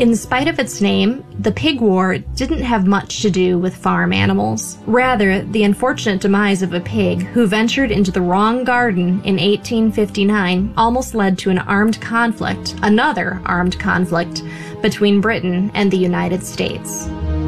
In spite of its name, the Pig War didn't have much to do with farm animals. Rather, the unfortunate demise of a pig who ventured into the wrong garden in 1859 almost led to another armed conflict, between Britain and the United States.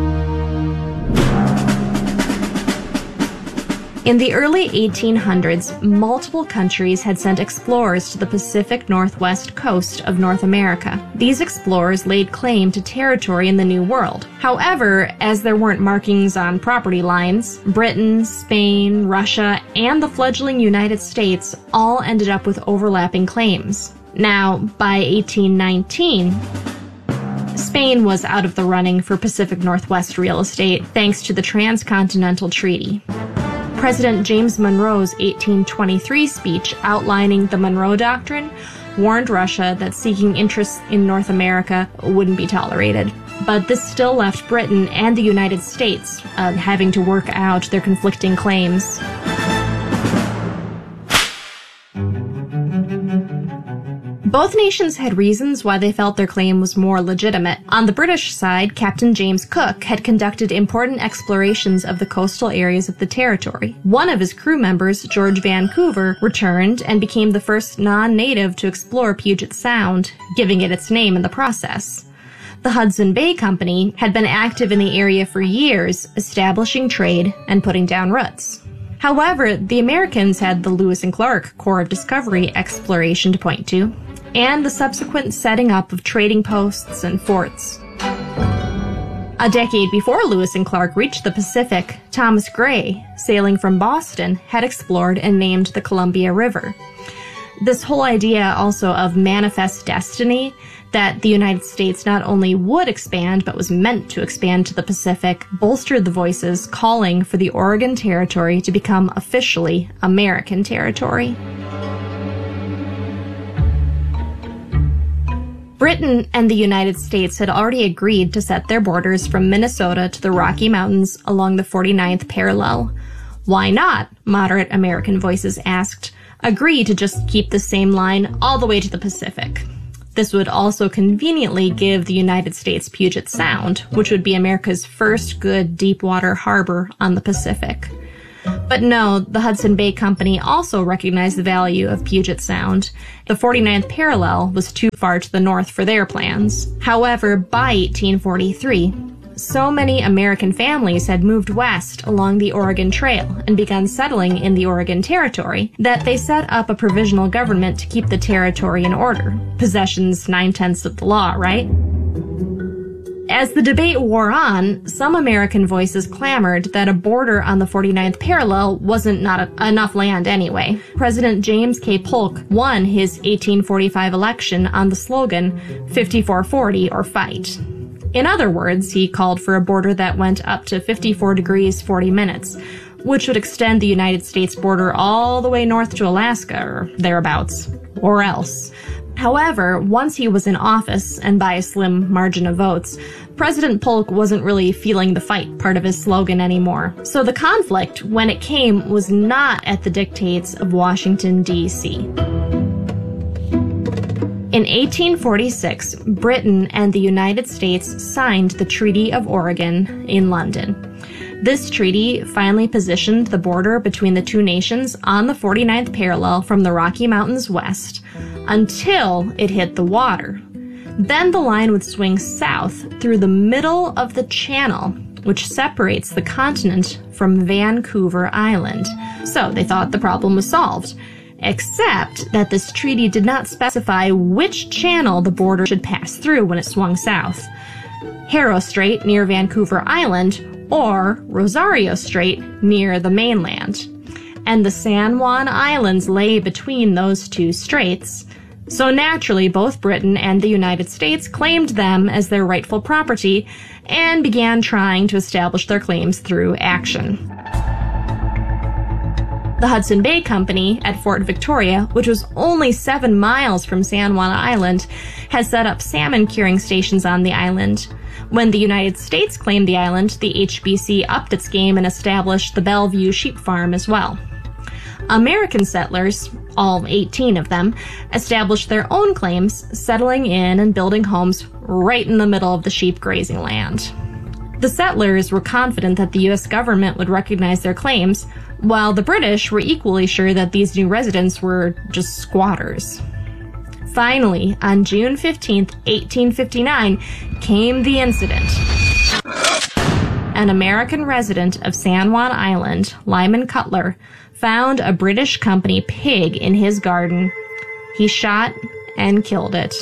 In the early 1800s, multiple countries had sent explorers to the Pacific Northwest coast of North America. These explorers laid claim to territory in the New World. However, as there weren't markings on property lines, Britain, Spain, Russia, and the fledgling United States all ended up with overlapping claims. Now, by 1819, Spain was out of the running for Pacific Northwest real estate thanks to the Transcontinental Treaty. President James Monroe's 1823 speech outlining the Monroe Doctrine warned Russia that seeking interests in North America wouldn't be tolerated. But this still left Britain and the United States having to work out their conflicting claims. Both nations had reasons why they felt their claim was more legitimate. On the British side, Captain James Cook had conducted important explorations of the coastal areas of the territory. One of his crew members, George Vancouver, returned and became the first non-native to explore Puget Sound, giving it its name in the process. The Hudson Bay Company had been active in the area for years, establishing trade and putting down roots. However, the Americans had the Lewis and Clark Corps of Discovery exploration to point to, and the subsequent setting up of trading posts and forts. A decade before Lewis and Clark reached the Pacific, Thomas Gray, sailing from Boston, had explored and named the Columbia River. This whole idea also of manifest destiny, that the United States not only would expand, but was meant to expand to the Pacific, bolstered the voices calling for the Oregon Territory to become officially American territory. Britain and the United States had already agreed to set their borders from Minnesota to the Rocky Mountains along the 49th parallel. Why not, moderate American voices asked, agree to just keep the same line all the way to the Pacific? This would also conveniently give the United States Puget Sound, which would be America's first good deep-water harbor on the Pacific. But no, the Hudson Bay Company also recognized the value of Puget Sound. The 49th parallel was too far to the north for their plans. However, by 1843, so many American families had moved west along the Oregon Trail and begun settling in the Oregon Territory that they set up a provisional government to keep the territory in order. Possession's 9/10 of the law, right? As the debate wore on, some American voices clamored that a border on the 49th parallel wasn't enough land anyway. President James K. Polk won his 1845 election on the slogan, 5440 or fight. In other words, he called for a border that went up to 54 degrees 40 minutes, which would extend the United States border all the way north to Alaska or thereabouts, or else. However, once he was in office, and by a slim margin of votes, President Polk wasn't really feeling the fight part of his slogan anymore. So the conflict, when it came, was not at the dictates of Washington, D.C. In 1846, Britain and the United States signed the Treaty of Oregon in London. This treaty finally positioned the border between the two nations on the 49th parallel from the Rocky Mountains west until it hit the water. Then the line would swing south through the middle of the channel, which separates the continent from Vancouver Island. So they thought the problem was solved. Except that this treaty did not specify which channel the border should pass through when it swung south. Haro Strait near Vancouver Island or Rosario Strait near the mainland. And the San Juan Islands lay between those two straits. So naturally, both Britain and the United States claimed them as their rightful property and began trying to establish their claims through action. The Hudson Bay Company at Fort Victoria, which was only 7 miles from San Juan Island, had set up salmon curing stations on the island. When the United States claimed the island, the HBC upped its game and established the Bellevue Sheep Farm as well. American settlers, all 18 of them, established their own claims, settling in and building homes right in the middle of the sheep grazing land. The settlers were confident that the U.S. government would recognize their claims, while the British were equally sure that these new residents were just squatters. Finally, on June 15, 1859, came the incident. An American resident of San Juan Island, Lyman Cutler, found a British company pig in his garden. He shot and killed it.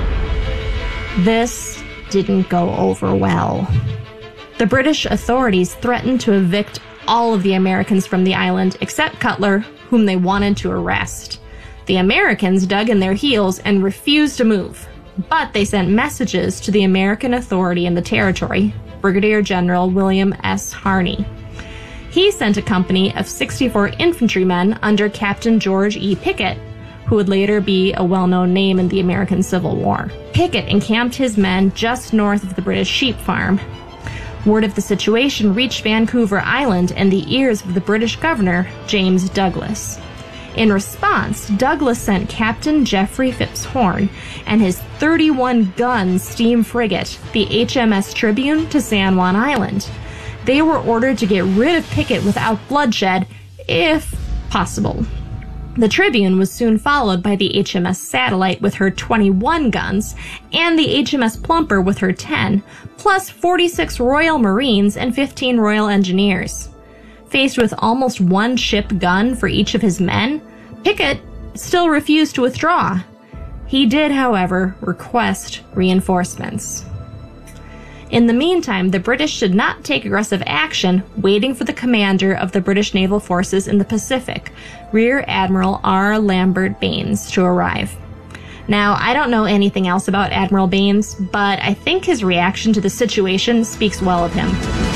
This didn't go over well. The British authorities threatened to evict all of the Americans from the island except Cutler, whom they wanted to arrest. The Americans dug in their heels and refused to move, but they sent messages to the American authority in the territory, Brigadier General William S. Harney. He sent a company of 64 infantrymen under Captain George E. Pickett, who would later be a well-known name in the American Civil War. Pickett encamped his men just north of the British sheep farm. Word of the situation reached Vancouver Island and the ears of the British governor, James Douglas. In response, Douglas sent Captain Geoffrey Phipps Horn and his 31-gun steam frigate, the HMS Tribune, to San Juan Island. They were ordered to get rid of Pickett without bloodshed, if possible. The Tribune was soon followed by the HMS Satellite with her 21 guns, and the HMS Plumper with her 10, plus 46 Royal Marines and 15 Royal Engineers. Faced with almost one ship gun for each of his men, Pickett still refused to withdraw. He did, however, request reinforcements. In the meantime, the British did not take aggressive action, waiting for the commander of the British naval forces in the Pacific, Rear Admiral R. Lambert Baines, to arrive. Now, I don't know anything else about Admiral Baines, but I think his reaction to the situation speaks well of him.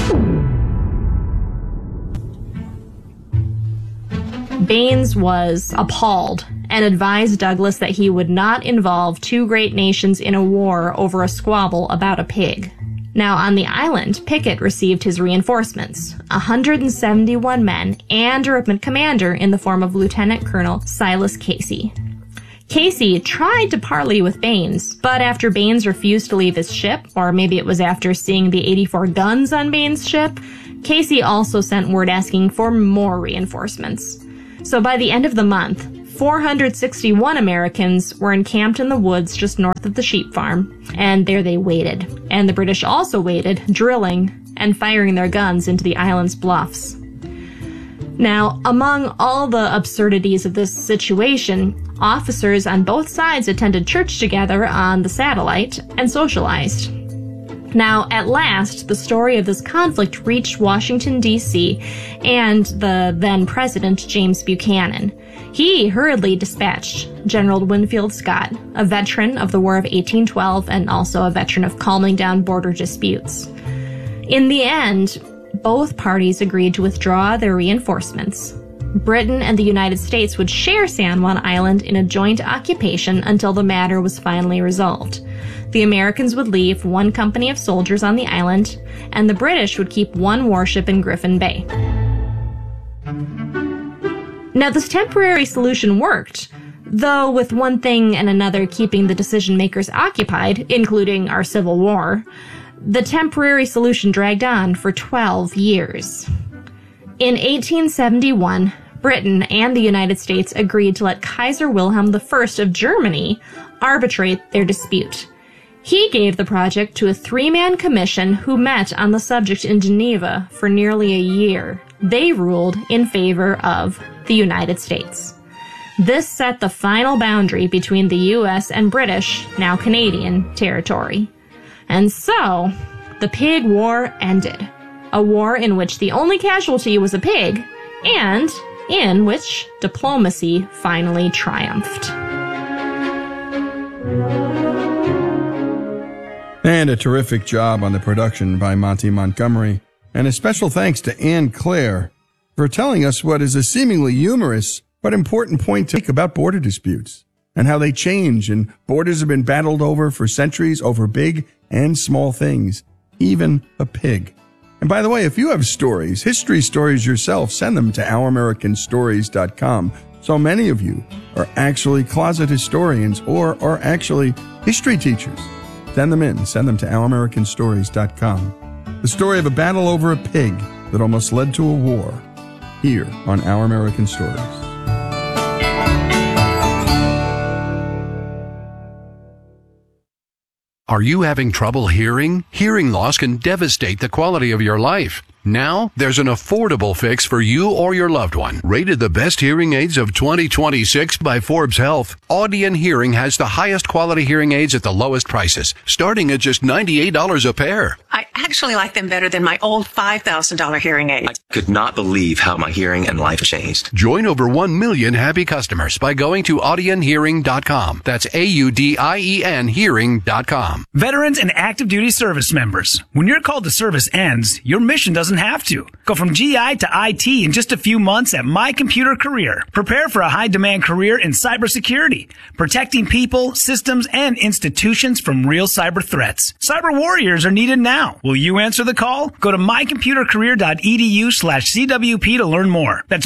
Baines was appalled and advised Douglas that he would not involve two great nations in a war over a squabble about a pig. Now, on the island, Pickett received his reinforcements, 171 men and a regiment commander in the form of Lieutenant Colonel Silas Casey. Casey tried to parley with Baines, but after Baines refused to leave his ship, or maybe it was after seeing the 84 guns on Baines' ship, Casey also sent word asking for more reinforcements. So by the end of the month, 461 Americans were encamped in the woods just north of the sheep farm, and there they waited. And the British also waited, drilling and firing their guns into the island's bluffs. Now, among all the absurdities of this situation, officers on both sides attended church together on the Satellite and socialized. Now, at last, the story of this conflict reached Washington, D.C., and the then-President James Buchanan. He hurriedly dispatched General Winfield Scott, a veteran of the War of 1812 and also a veteran of calming down border disputes. In the end, both parties agreed to withdraw their reinforcements. Britain and the United States would share San Juan Island in a joint occupation until the matter was finally resolved. The Americans would leave one company of soldiers on the island, and the British would keep one warship in Griffin Bay. Now, this temporary solution worked, though with one thing and another keeping the decision-makers occupied, including our Civil War. The temporary solution dragged on for 12 years. In 1871, Britain and the United States agreed to let Kaiser Wilhelm I of Germany arbitrate their dispute. He gave the project to a three-man commission who met on the subject in Geneva for nearly a year. They ruled in favor of the United States. This set the final boundary between the U.S. and British, now Canadian, territory. And so, the Pig War ended. A war in which the only casualty was a pig, and in which diplomacy finally triumphed. And a terrific job on the production by Monty Montgomery. And a special thanks to Anne Claire for telling us what is a seemingly humorous but important point to make about border disputes and how they change, and borders have been battled over for centuries over big and small things, even a pig. And by the way, if you have stories, history stories yourself, send them to ouramericanstories.com. So many of you are actually closet historians or are actually history teachers. Send them in. Send them to ouramericanstories.com. The story of a battle over a pig that almost led to a war, here on Our American Stories. Are you having trouble hearing? Hearing loss can devastate the quality of your life. Now, there's an affordable fix for you or your loved one. Rated the best hearing aids of 2026 by Forbes Health, Audion Hearing has the highest quality hearing aids at the lowest prices, starting at just $98 a pair. I actually like them better than my old $5,000 hearing aid. I could not believe how my hearing and life changed. Join over 1 million happy customers by going to audionhearing.com. That's AUDIEN hearing.com. Veterans and active duty service members, when your call to service ends, your mission doesn't have to. Go from GI to IT in just a few months at My Computer Career. Prepare for a high-demand career in cybersecurity, protecting people, systems, and institutions from real cyber threats. Cyber warriors are needed now. Will you answer the call? Go to mycomputercareer.edu/CWP to learn more. That's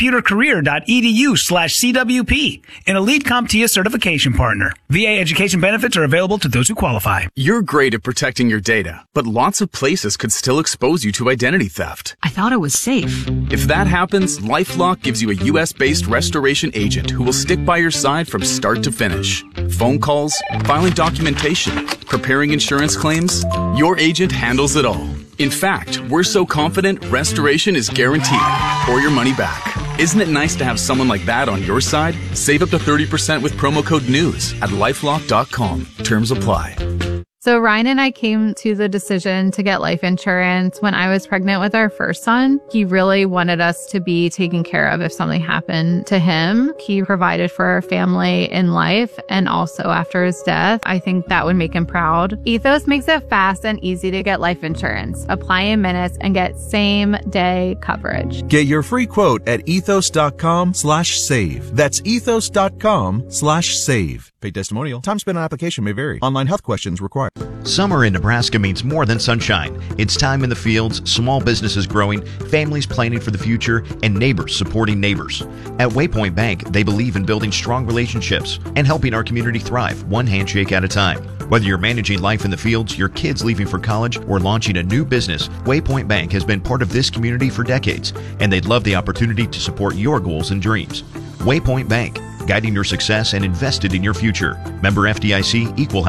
mycomputercareer.edu/CWP, an Elite CompTIA certification partner. VA education benefits are available to those who qualify. You're great at protecting your data, but lots of places could still expose you to identity theft. I thought it was safe. If that happens, LifeLock gives you a US-based restoration agent who will stick by your side from start to finish. Phone calls, filing documentation, preparing insurance claims, your agent handles it all. In fact, we're so confident restoration is guaranteed or your money back. Isn't it nice to have someone like that on your side? Save up to 30% with promo code NEWS at lifelock.com. Terms apply. So Ryan and I came to the decision to get life insurance when I was pregnant with our first son. He really wanted us to be taken care of if something happened to him. He provided for our family in life and also after his death. I think that would make him proud. Ethos makes it fast and easy to get life insurance. Apply in minutes and get same day coverage. Get your free quote at ethos.com/save. That's ethos.com/save. Paid testimonial. Time spent on application may vary. Online health questions required. Summer in Nebraska means more than sunshine. It's time in the fields, small businesses growing, families planning for the future, and neighbors supporting neighbors. At Waypoint Bank, they believe in building strong relationships and helping our community thrive one handshake at a time. Whether you're managing life in the fields, your kids leaving for college, or launching a new business, Waypoint Bank has been part of this community for decades, and they'd love the opportunity to support your goals and dreams. Waypoint Bank, guiding your success and invested in your future. Member FDIC, Equal